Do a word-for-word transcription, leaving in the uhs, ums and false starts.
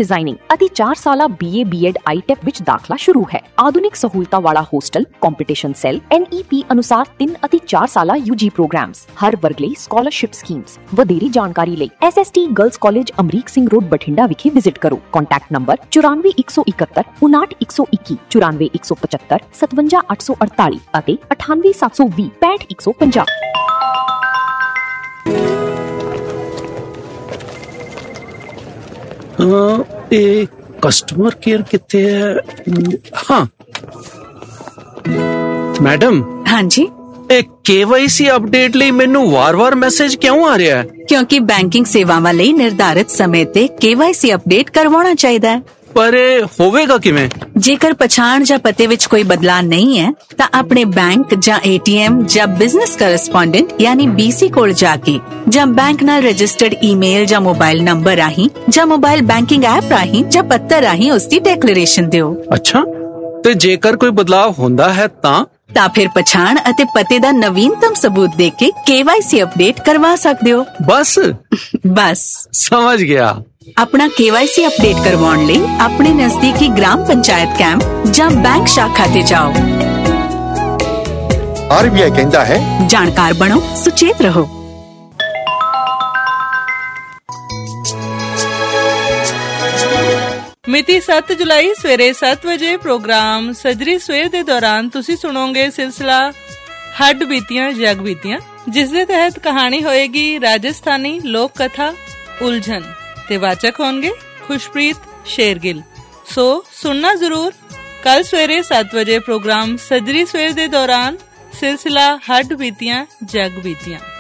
Designing ਅਤੇ ਚਾਰ ਸਾਲਾ ਬੀਏ ਬੀਐਡ ਆਈਟੈਕ ਵਿੱਚ ਦਾਖਲਾ ਸ਼ੁਰੂ ਹੈ। ਆਧੁਨਿਕ ਸਹੂਲਤਾਂ ਵਾਲਾ ਹੋਸਟਲ, ਕੰਪੀਟੀਸ਼ਨ ਸੈੱਲ, ਐਨਈਪੀ ਅਨੁਸਾਰ ਤਿੰਨ ਅਤੇ ਚਾਰ ਸਾਲਾ ਯੂਜੀ ਪ੍ਰੋਗਰਾਮਸ, ਹਰ ਵਰਗ ਲਈ ਸਕਾਲਰਸ਼ਿਪ ਸਕੀਮਸ। ਵਧੇਰੀ ਜਾਣਕਾਰੀ ਲਈ SST girls college Amrik Singh road Bathinda ਵਿਖੇ ਵਿਜ਼ਿਟ ਕਰੋ। ਕੰਟੈਕਟ ਨੰਬਰ ਚੁਰਾਨਵੇਂ ਇੱਕ ਸੌ ਇਕਹੱਤਰ ਉਨਾਹਠ ਇੱਕ ਸੌ ਇੱਕੀ, ਚੁਰਾਨਵੇਂ ਇੱਕ ਸੌ ਪਚੱਤਰ ਸਤਵੰਜਾ ਅੱਠ ਸੌ ਅੜਤਾਲੀ ਅਤੇ ਅਠਾਨਵੇਂ ਸੱਤ ਸੌ ਵੀਹ ਪੈਂਹਠ ਇੱਕ ਸੌ ਪੰਜਾਹ। ਇਹ ਕਸਟਮਰ ਕੇਅਰ ਕਿੱਥੇ ਹੈ? ਹਾਂ ਮੈਡਮ। ਹਾਂਜੀ। ਇਹ ਕੇਵਾਈਸੀ ਅਪਡੇਟ ਲਈ ਮੈਨੂੰ ਵਾਰ-ਵਾਰ ਮੈਸੇਜ ਕਿਉਂ ਆ ਰਿਹਾ ਹੈ? ਕਿਉਂਕਿ ਬੈਂਕਿੰਗ ਸੇਵਾਵਾਂ ਲਈ ਨਿਰਧਾਰਿਤ ਸਮੇਂ ਤੇ ਕੇਵਾਈਸੀ ਅਪਡੇਟ ਕਰਵਾਉਣਾ ਚਾਹੀਦਾ ਹੈ। ਪਰ ਇਹ ਹੋਵੇਗਾ ਕਿਵੇਂ? ਜੇਕਰ ਪਛਾਣ ਜਾਂ ਪਤੇ ਵਿੱਚ ਕੋਈ ਬਦਲਾਅ ਨਹੀਂ ਹੈ ਤਾਂ ਆਪਣੇ ਬੈਂਕ ਜਾਂ ਏਟੀਐਮ ਜਾਂ ਬਿਜ਼ਨਸ ਕਰੈਸਪੋਂਡੈਂਟ ਯਾਨੀ ਬੀਸੀ ਕੋਲ ਜਾ ਕੇ ਜਾਂ ਬੈਂਕ ਨਾਲ ਰਜਿਸਟਰਡ ਈਮੇਲ ਜਾਂ ਮੋਬਾਈਲ ਨੰਬਰ ਰਾਹੀਂ ਜਾਂ ਮੋਬਾਈਲ ਬੈਂਕਿੰਗ ਐਪ ਰਾਹੀਂ ਜਾਂ ਪੱਤਰ ਰਾਹੀਂ ਉਸ ਦੀ ਡਿਕਲੇਰੇਸ਼ਨ ਦਿਓ। ਅੱਛਾ, ਤੇ ਜੇਕਰ ਕੋਈ ਬਦਲਾਅ ਹੁੰਦਾ ਹੈ ਤਾਂ ਤਾਂ ਫਿਰ ਪਛਾਣ ਅਤੇ ਪਤੇ ਦਾ ਨਵੀਨਤਮ ਸਬੂਤ ਦੇ ਕੇ ਕੇਵਾਈਸੀ ਅਪਡੇਟ ਕਰਵਾ ਸਕਦੇ ਹੋ। ਬਸ ਬਸ ਸਮਝ ਗਿਆ। ਆਪਣਾ ਕੇਵਾਈਸੀ ਅਪਡੇਟ ਕਰਵਾਉਣ ਲਈ ਆਪਣੇ ਨਜ਼ਦੀਕੀ ਗ੍ਰਾਮ ਪੰਚਾਇਤ ਕੈਂਪ ਜਾਂ ਬੈਂਕ ਸ਼ਾਖਾ ਤੇ ਜਾਓ। ਆਰਬੀਆਈ ਕਹਿੰਦਾ ਹੈ, ਜਾਣਕਾਰ ਬਣੋ, ਸੁਚੇਤ ਰਹੋ। ਮਿਤੀ ਸੱਤ ਜੁਲਾਈ ਸਵੇਰੇ ਸੱਤ ਵਜੇ ਪ੍ਰੋਗਰਾਮ ਸਜਰੀ ਸਵੇਰ ਦੇ ਦੌਰਾਨ ਤੁਸੀਂ ਸੁਣੋਗੇ ਸਿਲਸਿਲਾ ਹੱਡ ਬੀਤੀਆਂ ਜਗ ਬੀਤੀਆਂ, ਜਿਸ ਦੇ ਤਹਿਤ ਕਹਾਣੀ ਹੋਏਗੀ ਰਾਜਸਥਾਨੀ ਲੋਕ ਕਥਾ ਉਲਝਣ ਤੇ ਵਾਚਕ ਹੋਣਗੇ ਖੁਸ਼ਪ੍ਰੀਤ ਸ਼ੇਰਗਿੱਲ। ਸੋ ਸੁਣਨਾ ਜ਼ਰੂਰ। ਕੱਲ ਸਵੇਰੇ ਸੱਤ ਵਜੇ ਪ੍ਰੋਗਰਾਮ ਸਜਰੀ ਸਵੇਰ ਦੇ ਦੌਰਾਨ ਸਿਲਸਿਲਾ ਹੱਡ ਬੀਤੀਆਂ ਜਗ ਬੀਤੀਆਂ।